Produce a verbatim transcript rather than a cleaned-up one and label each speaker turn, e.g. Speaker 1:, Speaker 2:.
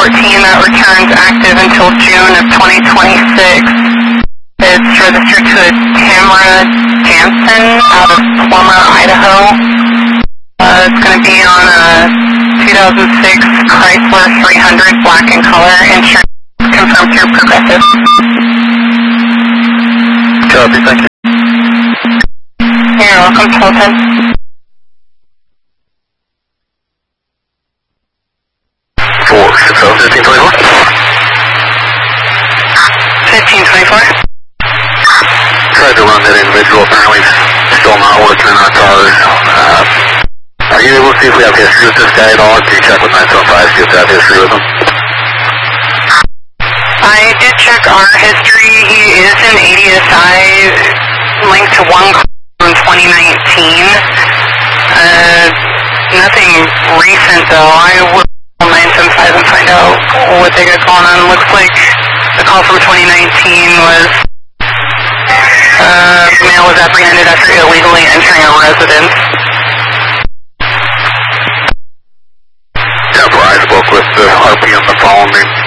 Speaker 1: fourteen that returns active until June of twenty twenty-six. It's registered to a Tamara Jansen out of Plummer, Idaho. Uh, it's going to be on a two thousand six Chrysler three hundred black in color. Insurance confirmed through Progressive.
Speaker 2: Copy, thank you.
Speaker 1: You're welcome, Hilton.
Speaker 2: four six zero, fifteen twenty-four.
Speaker 1: fifteen twenty-four.
Speaker 2: Tried to run that individual, apparently still not working in our cars. Uh, are you able to see if we have history with this guy at all? Can you check with nine seven five, see if we have history with him?
Speaker 1: I did check our history. He is an A D S I linked to one from twenty nineteen. Uh, nothing recent though. I will call nine seven five and find out what they got going on. Looks like the call from twenty nineteen was uh, male was apprehended after illegally entering a residence.
Speaker 2: Yeah, I spoke with the R P on the phone.